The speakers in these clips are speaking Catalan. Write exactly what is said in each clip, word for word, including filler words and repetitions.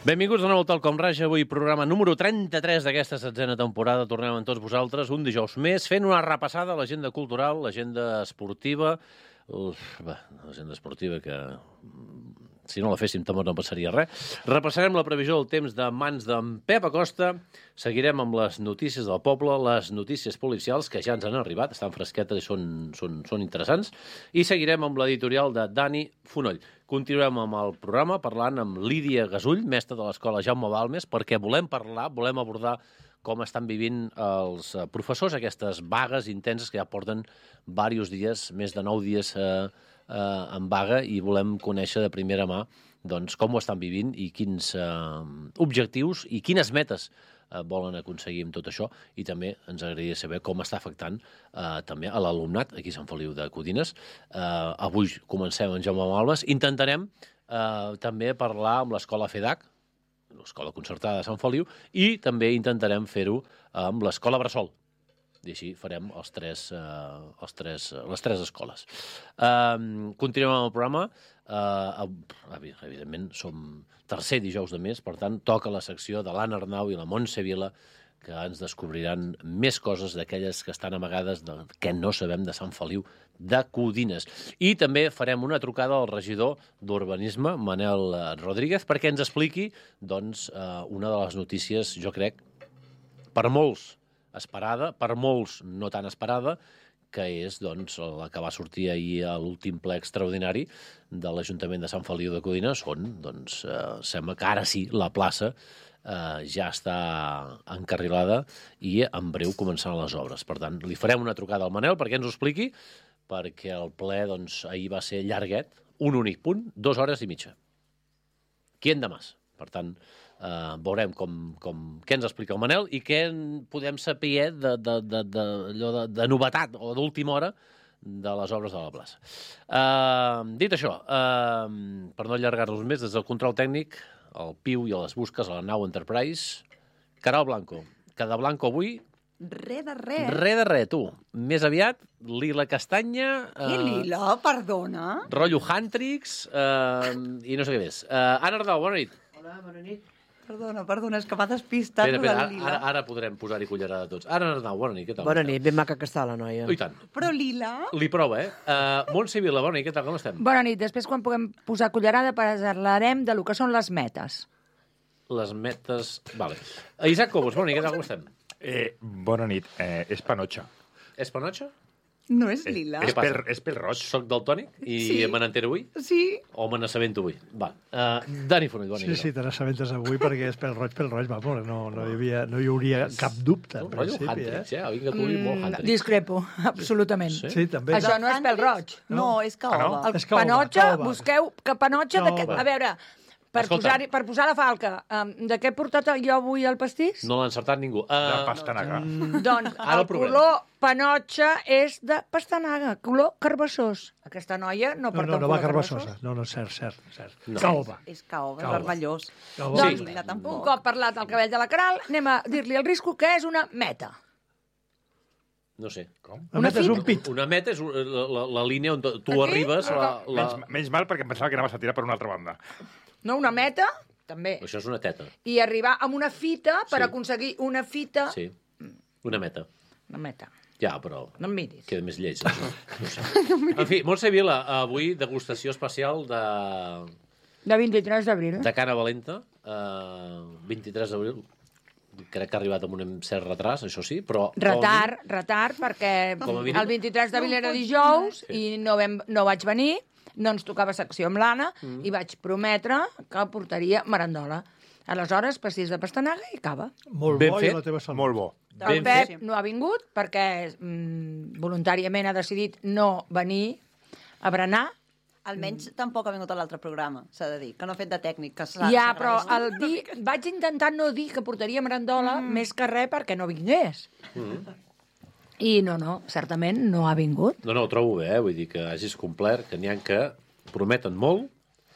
Benvinguts de nou al Talcom Raja, avui programa número trenta-tres d'aquesta setzena temporada. Tornem amb tots vosaltres un dijous més, fent una repassada a l'agenda cultural, l'agenda esportiva. Uf, va, l'agenda esportiva que, si no la féssim, tampoc no passaria res. Repassarem la previsió del temps de mans d'en Pep Acosta. Seguirem amb les notícies del poble, les notícies policials, que ja ens han arribat, estan fresquetes i són, són, són interessants. I seguirem amb l'editorial de Dani Fonoll. Continuem amb el programa parlant amb Lídia Gasull, mestra de l'escola Jaume Balmes, perquè volem parlar, volem abordar com estan vivint els professors aquestes vagues intenses que ja porten diversos dies, més de nou dies eh, eh, en vaga, i volem conèixer de primera mà doncs, com ho estan vivint i quins eh, objectius i quines metes eh, volen aconseguir amb tot això, i també ens agradaria saber com està afectant eh, també a l'alumnat aquí a Sant Feliu de Codines. Eh, avui comencem amb Jaume Balmes. Intentarem eh, també parlar amb l'escola FEDAC, l'Escola Concertada de Sant Feliu, i també intentarem fer-ho amb l'Escola Bressol. I així farem els tres, eh, els tres, les tres escoles. Eh, continuem amb el programa. Eh, evidentment, som tercer dijous de mes, per tant, toca la secció de l'Anna Arnau i la Montse Vila, que ens descobriran més coses d'aquelles que estan amagades de, que no sabem de Sant Feliu de Codines. I també farem una trucada al regidor d'Urbanisme, Manel Rodríguez, perquè ens expliqui doncs, una de les notícies, jo crec, per molts esperada, per molts no tan esperada, que és doncs, la que va sortir ahir a l'últim ple extraordinari de l'Ajuntament de Sant Feliu de Codines, on doncs, eh, sembla que ara sí la plaça eh, ja està encarrilada i en breu començaran les obres. Per tant, li farem una trucada al Manel perquè ens ho expliqui, perquè el ple doncs, ahir va ser llarguet, un únic punt, dues hores i mitja. Quien de más? Per tant, Uh, veurem com, com, què ens explica el Manel i què podem saber de, de, de, de, de, de novetat o d'última hora de les obres de la plaça. Uh, dit això, uh, per no allargar-nos més, des del control tècnic, el Piu i les busques a la nau Enterprise, Caral Blanco. Cada Blanco avui... Re de re. Re de re, tu. Més aviat, Lila Castanya... Uh, Què, Lila? Perdona? Rotllo Huntrix uh, i no sé què més. Uh, Anna Ardau, bona nit. Hola, bona nit. Perdona, perdona, és que m'ha despistat. Espera, espera, ara, ara, ara podrem posar-hi cullerada a tots. Ara, Arnau, bona nit, què tal? Bona nit, ben maca que està la noia. Oh, i tant. Però Lila... Li prova, eh? Uh, Montse Vila, bona nit, què tal, com estem? Bona nit, després quan puguem posar cullerada parlarem de lo que són les metes. Les metes... Vale. Isaac Cobos, bona nit, què tal, com estem? Eh, bona nit, eh, és panotxa. És panotxa? No és Lila. És, pel, és pel roig. Soc daltònic i Sí. me n'entero avui? Sí. O me n'assabento avui? Va. Uh, Dani Fonoll, bona Sí, nit. sí, te n'assabentes avui perquè és pel roig, pel roig, vamos, no, no, hi havia, no hi hauria cap dubte, Un en rotllo principi, Huntrix, eh? eh? Vinga, tu, mm, molt Huntrix. Discrepo, absolutament. Sí? Sí, també. Això no és pèl roig. No, és caoba. Ah, no? El És caoba, panotxa, caoba. busqueu que panotxa... De què, Caoba. a veure, per Escolta. posar, per posar la falca, um, de què he portat jo avui el pastís? No l'ha encertat ningú. De Uh, pastanaga. Doncs Ara el el provem. color panotxa és de pastanaga, color carbassós. Aquesta noia no No, porta no, un no va color carbassosa. No, no, cert, cert, cert. No. Caoba. És caoba, és Caoba. vermellós. Caoba. Doncs, Sí. Lila un tampoc. cop parlat el cabell de la Caral, anem a dir-li al risco que és una meta. no sé. Com? La meta és un pit. Una meta és un- la, la, la línia on tu Aquí? arribes... La, la... Menys, menys mal perquè em pensava que anaves a tirar per una altra banda. No, una meta, també. Això és una teta. I arribar amb una fita per Sí. aconseguir una fita... Sí. Una meta. Una meta. Ja, però... No em miris. Queda més lleig, això. No sé. En fi, Montse Vila, avui degustació especial de, De vint-i-tres d'abril. de Cana Valenta, eh, vint-i-tres d'abril. Crec que ha arribat amb un cert retras, això sí, però... Retard, retard, perquè Com a mínim. el vint-i-tres d'abril era dijous Sí. i no, vam, no vaig venir, no ens tocava secció amb l'Anna Mm. i vaig prometre que portaria merandola. Aleshores, pastís de pastanaga i cava. Molt Ben bo fet. i la teva salut. Molt bo. El Ben Pep fet. no ha vingut perquè mm, voluntàriament ha decidit no venir a berenar. Almenys tampoc ha vingut a l'altre programa, s'ha de dir, que no ha fet de tècnic. Que s'ha- Ja, s'agraeix. però el dir, vaig intentar no dir que portaria merandola, mm. més que res perquè no vingués. Mm. I no, no, certament no ha vingut. No, no, ho trobo bé, eh? Vull dir que hagis complert, que n'hi ha que prometen molt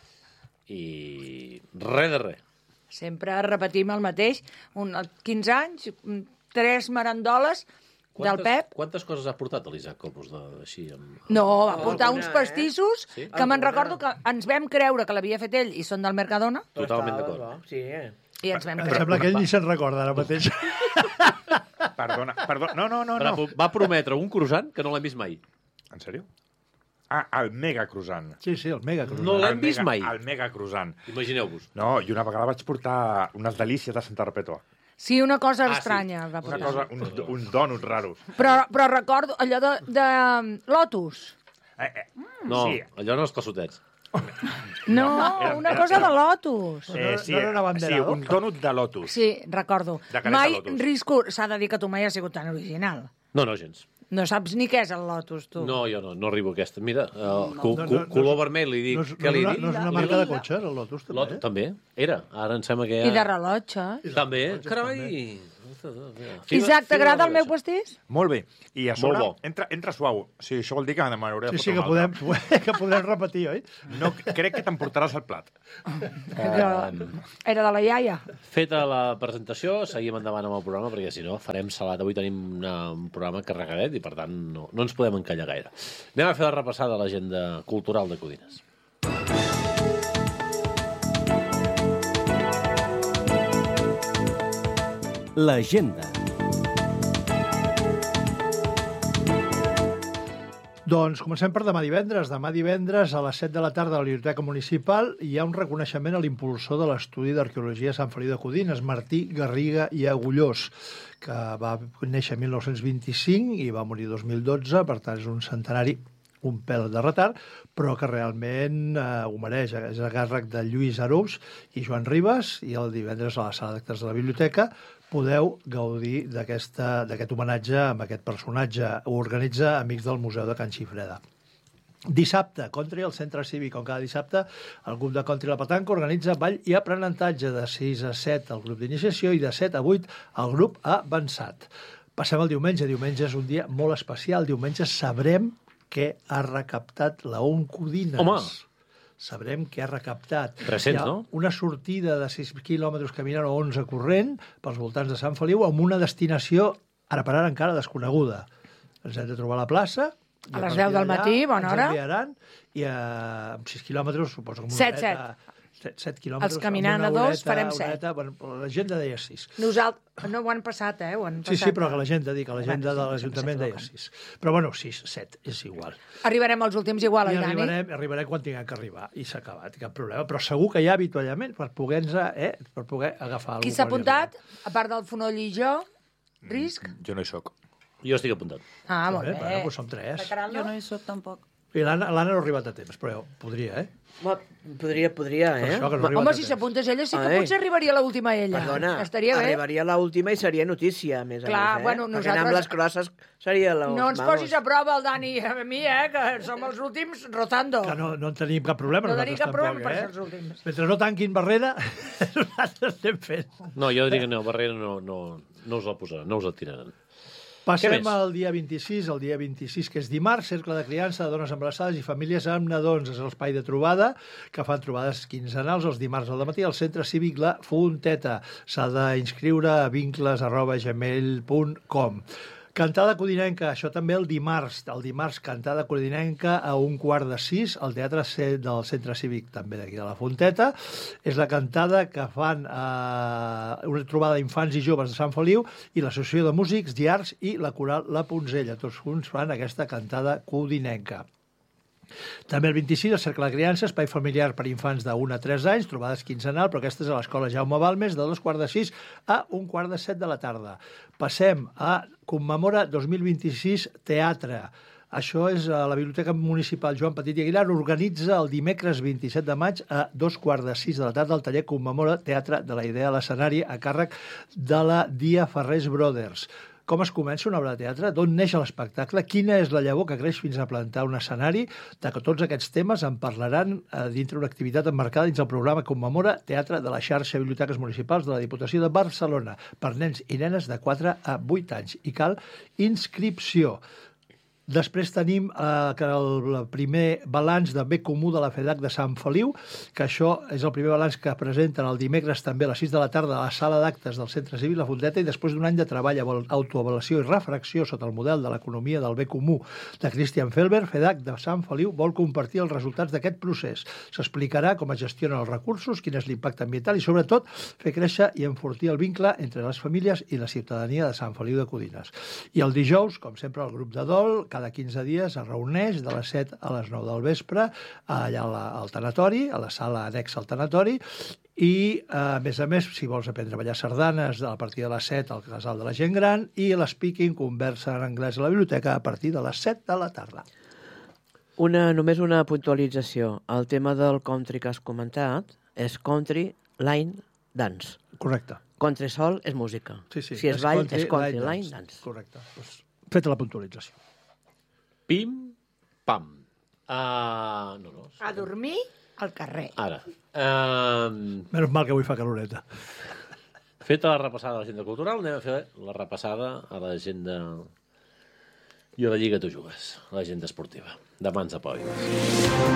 i res de res. Sempre repetim el mateix. Un, quinze anys, mm, tres merandoles, del Pep. Quantes coses ha portat l'Isaac Copos de, així? Amb... No, va portar alguna, uns eh? pastissos Sí? que me'n Alguna. recordo que ens vam creure que l'havia fet ell i són del Mercadona Totalment Estava, d'acord. va, Sí, eh? i ens vam Em creure. sembla que ell ni se'n recorda ara mateix. Perdona, perdona. No, no, no, Però no. va prometre un croissant que no l'hem vist mai. En sèrio? Ah, el mega croissant. Sí, sí, el mega croissant. No El l'hem vist mega- mai. El mega croissant. Imagineu-vos. No, i una vegada vaig portar unes delícies de Santa Perpètua. Sí, una cosa Ah, sí. estranya. va Una portar. cosa, uns, uns dònuts raros. Però, però recordo allò de, de Lotus. Eh, eh, No, Sí. allò no els calçotets. No, era- una era- cosa era- de Lotus. eh, no era una bandera, sí, no? un dònut de Lotus. Sí, recordo. De careta Mai Lotus. risco... S'ha de dir que tu mai has sigut tan original. No, no, gens. No saps ni què és el Lotus, tu. No, jo no, no arribo a aquesta. Mira, el No. cu, No, cu, no, no color és- vermell, li dic. No és, Què li no, dic? no és una marca de cotxes, el Lotus, també? Lot, també. Era. Ara em sembla que I de ja... rellotge. També. Carai! Isaac, t'agrada el meu post? pastís? Molt bé. I a sobre Molt bo. entra, entra suau. Sí, això vol dir que m'hauré de Sí, sí, fotre que un podem, altre. que podem repetir, oi? No, crec que t'emportaràs el plat. Era, era de la iaia. Feta la presentació, seguim endavant amb el programa, perquè si no farem salat. Avui tenim una, un programa carregadet i, per tant, no, no ens podem encallar gaire. Anem a fer la repassada a l'agenda cultural de Codines. L'agenda. Doncs comencem per demà divendres. Demà divendres a les set de la tarda a la Biblioteca Municipal hi ha un reconeixement a l'impulsor de l'estudi d'arqueologia a Sant Feliu de Codines, Martí Garriga i Agullós, que va néixer mil nou-cents vint-i-cinc i va morir dos mil dotze, per tant és un centenari un pèl de retard, però que realment eh, ho mereix. És a càrrec de Lluís Arús i Joan Ribas, i el divendres a la sala d'actes de la biblioteca podeu gaudir d'aquest homenatge amb aquest personatge. Ho organitza Amics del Museu de Can Xifreda. Dissabte, Country, al Centre Cívic, com cada dissabte, el grup de Country La Petanca organitza ball i aprenentatge de sis a set al grup d'iniciació i de set a vuit al grup avançat. Passem al diumenge. Diumenge és un dia molt especial. Diumenge sabrem què ha recaptat la O N Codines. Home! Sabrem què ha recaptat. tres-cents, Hi ha no? una sortida de sis quilòmetres caminant o onze corrent pels voltants de Sant Feliu amb una destinació, ara per ara encara desconeguda. Ens hem de trobar a la plaça. i A les partir deu del d'allà matí, bona hora. Ens enviaran i a, amb sis quilòmetres, suposo que amb una Set, horeta, set, set quilòmetres. Els caminant amb una a dos horeta, farem una set. horeta, bueno, la gent deia sis. Nosaltres no ho han passat, eh? Ho han Sí, passat. sí, però que la gent de dir que la gent de Bueno, l'Ajuntament sempre deia s'equivoquen. sis. Però bueno, sis, set, és igual. Arribarem als últims igual, I oi, Dani? arribarem, arribarem quan tinguem que arribar. I s'ha acabat, cap problema. Però segur que hi ha avituallament per poder-nos, eh, per poder agafar Qui algú s'ha quan hi apuntat? A part del Fonoll i jo? Risc? Jo no hi soc. Jo estic apuntat. Ah, molt Bé, bé. bueno, doncs som tres. La Caral Jo no? no hi soc tampoc. I l'Anna l'Anna no ha arribat a temps, però podria, eh? Home, podria, podria, Per eh? això que no ha arribat Home, a si temps. s'apuntés ella, sí que Ai. potser arribaria a l'última ella. Perdona, Estaria bé. arribaria a l'última i seria notícia, a més Clar, a més, eh? bueno, Perquè nosaltres- anar amb les crosses seria la... No ens posis a prova el Dani a mi, eh, que som els últims rotando. Que no, no en tenim cap problema, No nosaltres tenim cap problema tampoc, per eh? ser els últims. Mentre no tanquin barrera, nosaltres estem fent. No, jo diria que no, Barrera no, no, no us la posaran, no us la tiraran. Passem Què més? al dia vint-i-sis, el dia vint-i-sis, que és dimarts, cercle de criança de dones embarassades i famílies amb nadons. És l'espai de trobada, que fan trobades quinzenals els dimarts al matí al Centre Cívic La Fonteta. S'ha d'inscriure a vincles arroba gmail punt com. Cantada codinenca, això també el dimarts. El dimarts, cantada codinenca a un quart de sis, al Teatre C del Centre Cívic, també d'aquí de la Fonteta. És la cantada que fan eh, una trobada d'infants i joves de Sant Feliu i l'Associació de Músics, d'Arts i la Coral La Punzella. Tots junts fan aquesta cantada codinenca. També el vint-i-sis, el Cercle de Criança, espai familiar per infants de un a tres anys, trobades quinzenal, però aquesta és a l'Escola Jaume Balmes, de dos quarts de sis a un quart de set de la tarda. Passem a Commemora dos mil vint-i-sis Teatre. Això és a la Biblioteca Municipal Joan Petit i Aguilar. Organitza el dimecres vint-i-set de maig a dos quarts de sis de la tarda el taller Commemora Teatre de la idea a l'escenari a càrrec de la Dia Ferrés Brothers. Com es comença una obra de teatre? D'on neix l'espectacle? Quina és la llavor que creix fins a plantar un escenari? De que tots aquests temes en parlaran eh, dintre una activitat emmarcada dins el programa Commemora Teatre de la xarxa de Biblioteques Municipals de la Diputació de Barcelona per nens i nenes de quatre a vuit anys. I cal inscripció. Després tenim eh, que el, el primer balanç de bé comú de la FEDAC de Sant Feliu, que això és el primer balanç que presenten el dimecres també a les sis de la tarda a la sala d'actes del Centre Cívic La Fonteta, i després d'un any de treball amb autoavaluació i refracció sota el model de l'economia del bé comú de Christian Felber, FEDAC de Sant Feliu vol compartir els resultats d'aquest procés. S'explicarà com es gestionen els recursos, quin és l'impacte ambiental i, sobretot, fer créixer i enfortir el vincle entre les famílies i la ciutadania de Sant Feliu de Codines. I el dijous, com sempre, el grup de dol, cada quinze dies es reuneix de les set a les nou del vespre, allà al tanatori, a la sala anexa al tanatori, i, a més a més, si vols aprendre a ballar sardanes, a partir de les set al casal de la gent gran, i l'speaking, conversa en anglès a la biblioteca, a partir de les set de la tarda. Una, només una puntualització. El tema del country que has comentat és country line dance. Correcte. Country sol és música. Sí, sí. Si és, és ball, country, és country line, line dance. Correcte. Pues, feta la puntualització. Pim, pam. Uh, no, no. A dormir al carrer. Ara. Uh, Menys mal que avui fa caloreta. Feta la repassada a l'agenda cultural, anem a fer la repassada a l'agenda i a la Lliga Tu Jugues, a l'agenda esportiva. De mans a pòdiums.